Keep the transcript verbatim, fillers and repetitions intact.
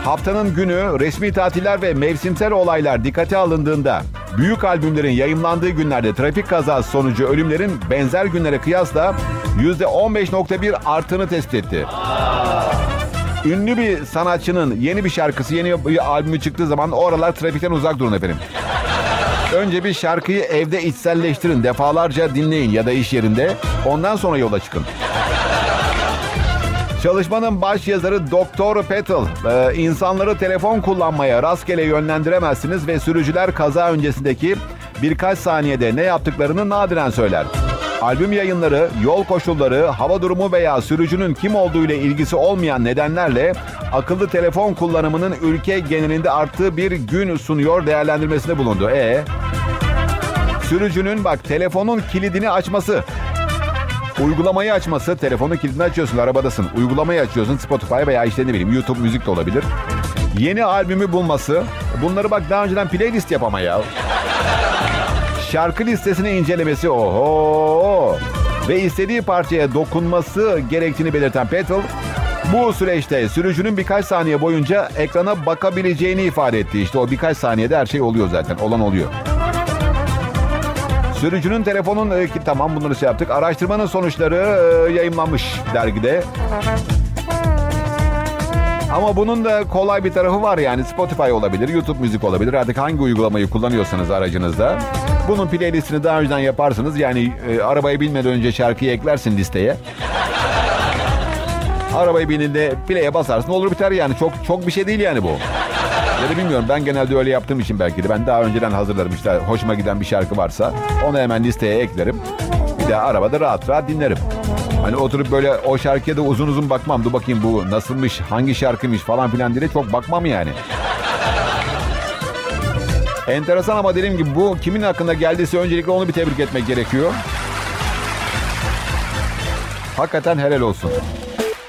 Haftanın günü, resmi tatiller ve mevsimsel olaylar dikkate alındığında büyük albümlerin yayımlandığı günlerde trafik kazası sonucu ölümlerin benzer günlere kıyasla yüzde on beş nokta bir arttığını tespit etti. Ünlü bir sanatçının yeni bir şarkısı, yeni bir albümü çıktığı zaman oralar trafikten uzak durun efendim. Önce bir şarkıyı evde içselleştirin, defalarca dinleyin ya da iş yerinde. Ondan sonra yola çıkın. Çalışmanın baş yazarı Doktor Petal, e, insanları telefon kullanmaya rastgele yönlendiremezsiniz ve sürücüler kaza öncesindeki birkaç saniyede ne yaptıklarını nadiren söyler. Albüm yayınları, yol koşulları, hava durumu veya sürücünün kim olduğu ile ilgisi olmayan nedenlerle akıllı telefon kullanımının ülke genelinde arttığı bir gün sunuyor değerlendirmesinde bulundu. E sürücünün bak telefonun kilidini açması, uygulamayı açması, telefonun kilidini açıyorsun, arabadasın, uygulamayı açıyorsun, Spotify veya işte ne bileyim YouTube müzik de olabilir. Yeni albümü bulması, bunları bak daha önceden playlist yapama ya. Şarkı listesini incelemesi, oho, ve istediği parçaya dokunması gerektiğini belirten Petal, bu süreçte sürücünün birkaç saniye boyunca ekrana bakabileceğini ifade etti. İşte o birkaç saniyede her şey oluyor zaten, olan oluyor. Sürücünün telefonun, ki tamam bunları şey yaptık. Araştırmanın sonuçları e, yayımlanmış dergide. Ama bunun da kolay bir tarafı var yani. Spotify olabilir, YouTube müzik olabilir. Artık hangi uygulamayı kullanıyorsanız aracınızda. Bunun playlistini daha önceden yaparsınız. Yani e, arabayı binmeden önce şarkıyı eklersin listeye. Arabayı bindiğinde play'e basarsın, olur biter yani. Çok çok bir şey değil yani bu. Ya da bilmiyorum, ben genelde öyle yaptığım için belki de. Ben daha önceden hazırlarım işte, hoşuma giden bir şarkı varsa onu hemen listeye eklerim. Bir daha arabada rahat rahat dinlerim. Hani oturup böyle o şarkıya da uzun uzun bakmam. Dur bakayım bu nasılmış, hangi şarkıymış falan filan diye çok bakmam yani. Enteresan ama dediğim gibi bu kimin hakkında geldiyse öncelikle onu bir tebrik etmek gerekiyor. Hakikaten helal olsun.